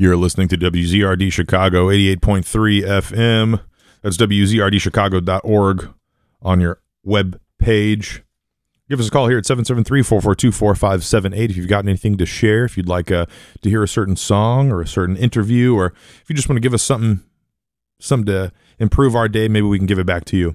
You're listening to WZRD Chicago 88.3 FM. That's WZRDchicago.org on your web page. Give us a call here at 773-442-4578 if you've got anything to share, if you'd like to hear a certain song or a certain interview, or if you just want to give us something to improve our day, maybe we can give it back to you.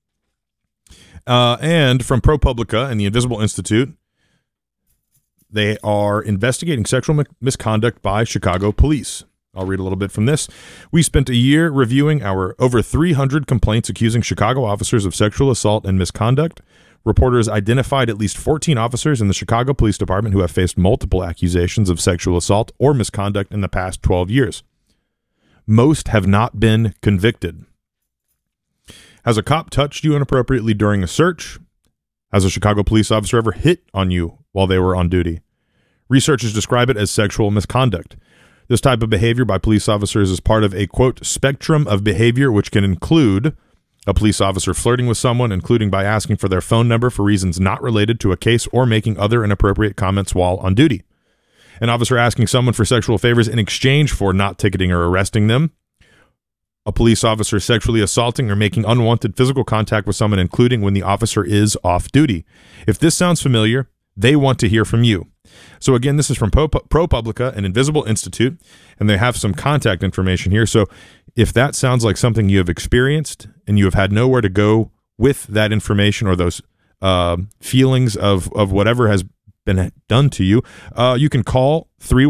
And from ProPublica and the Invisible Institute, they are investigating sexual misconduct by Chicago police. I'll read a little bit from this. We spent a year reviewing our over 300 complaints accusing Chicago officers of sexual assault and misconduct. Reporters identified at least 14 officers in the Chicago Police Department who have faced multiple accusations of sexual assault or misconduct in the past 12 years. Most have not been convicted. Has a cop touched you inappropriately during a search? Has a Chicago police officer ever hit on you while they were on duty? Researchers describe it as sexual misconduct. This type of behavior by police officers is part of a, quote, spectrum of behavior which can include a police officer flirting with someone, including by asking for their phone number for reasons not related to a case or making other inappropriate comments while on duty. An officer asking someone for sexual favors in exchange for not ticketing or arresting them. A police officer sexually assaulting or making unwanted physical contact with someone, including when the officer is off duty. If this sounds familiar, they want to hear from you. So again, this is from ProPublica and Invisible Institute, and they have some contact information here. So if that sounds like something you have experienced and you have had nowhere to go with that information or those feelings of whatever has been done to you, you can call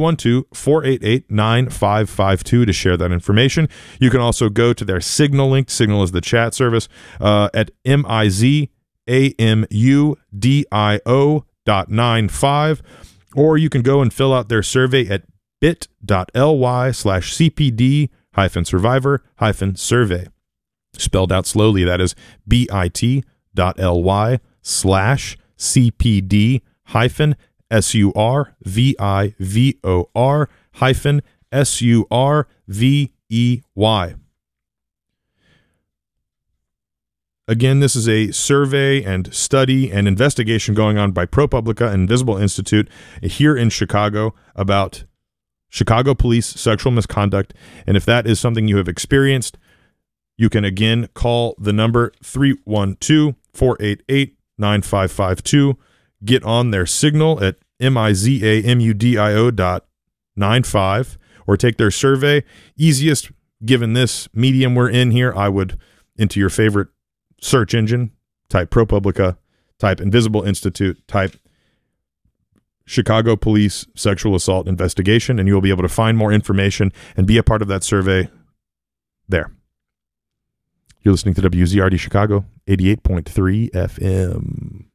312-488-9552 to share that information. You can also go to their Signal link. Signal is the chat service at mizamudio.95, or you can go and fill out their survey at bit.ly/CPD-survivor-survey. Spelled out slowly, that is bit.ly/CPD-survivor-survey. Again, this is a survey and study and investigation going on by ProPublica and Invisible Institute here in Chicago about Chicago police sexual misconduct. And if that is something you have experienced, you can again call the number 312-488-9552. Get on their Signal at mizamudio.95 or take their survey. Easiest, given this medium we're in here, I would, into your favorite search engine, type ProPublica, type Invisible Institute, type Chicago Police Sexual Assault Investigation, and you'll be able to find more information and be a part of that survey there. You're listening to WZRD Chicago 88.3 FM.